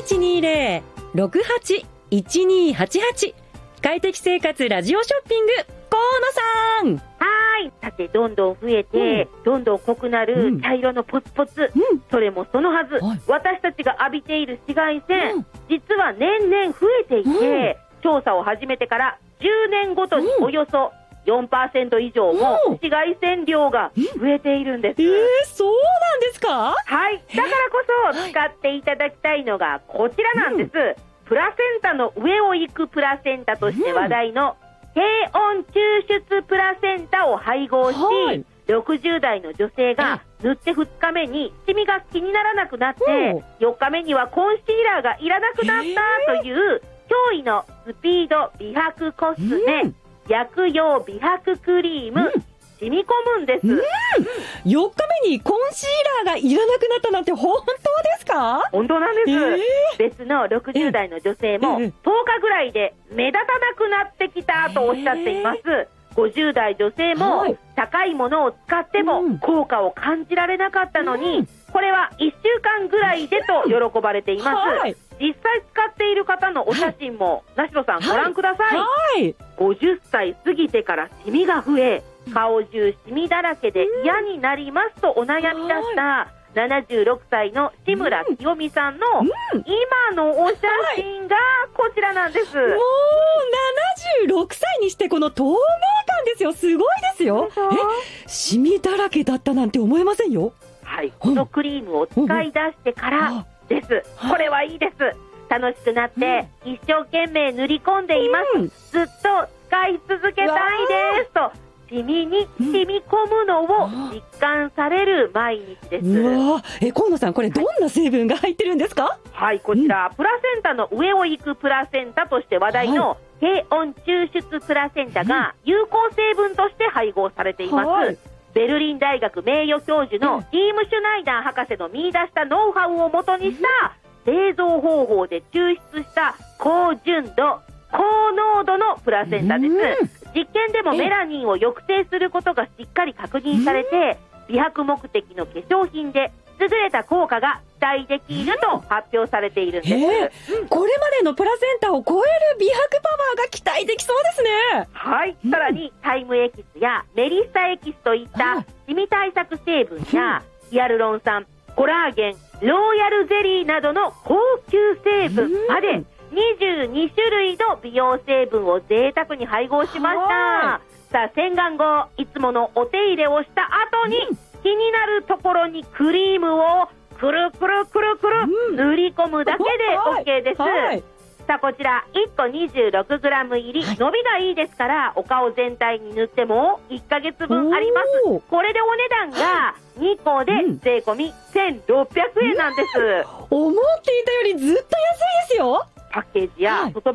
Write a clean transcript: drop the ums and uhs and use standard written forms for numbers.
0120-68-1288快適生活ラジオショッピング、河野さん。 さて、どんどん増えて、どんどん濃くなる茶色のポツポツ、それもそのはず、私たちが浴びている紫外線、実は年々増えていて、調査を始めてから10年ごとにおよそ 4% 以上も紫外線量が増えているんです。 そうなんですか？ はい、だからこそ使っていただきたいのがこちらなんです。プラセンタの上を行くプラセンタとして話題の低温抽出プラセンタを配合し、60代の女性が塗って2日目にシミが気にならなくなって、4日目にはコンシーラーがいらなくなったという驚異のスピード美白コスメ、薬用美白クリーム、染み込むんです。 4日目にコンシーラーがいらなくなったなんて本当ですか？ 本当なんです。別の60代の女性も10日ぐらいで目立たなくなってきたとおっしゃっています。50代女性も高いものを使っても効果を感じられなかったのに、これは1週間ぐらいでと喜ばれています。実際使っている方のお写真も梨野さんご覧ください。50歳過ぎてからシミが増え、顔中シミだらけで嫌になりますとお悩み出した76歳の志村清美さんの今のお写真がこちらなんです。もう 76歳にしてこの透明感ですよ。すごいですよ。シミだらけだったなんて思えませんよ。 はい、このクリームを使い出してからです。これはいいです。楽しくなって一生懸命塗り込んでいます。ずっと使い続けたいですとシミに染み込むのを実感される毎日です。 河野さん、これどんな成分が入ってるんですか？ はい、こちら、プラセンタの上を行くプラセンタとして話題の低温抽出プラセンタが有効成分として配合されています。ベルリン大学名誉教授のティーム・シュナイダー博士の見出したノウハウをもとにした製造方法で抽出した高純度高濃度のプラセンタです。実験でもメラニンを抑制することがしっかり確認されて、美白目的の化粧品で優れた効果が期待できると発表されているんです。 これまでのプラセンタを超える美白パワーが期待できそうですね。 はい、さらにタイムエキスやメリッサエキスといったシミ対策成分やヒアルロン酸、コラーゲン、ローヤルゼリーなどの高級成分まで22種類の美容成分を贅沢に配合しました。さあ、洗顔後いつものお手入れをした後に気になるところにクリームをくるくるくるくる塗り込むだけで OK です。さあ、こちら1個 26g 入り、伸びがいいですからお顔全体に塗っても1ヶ月分あります。これでお値段が2個で税込み1600円なんです。 思っていたよりずっと安いですよ。 パッケージや外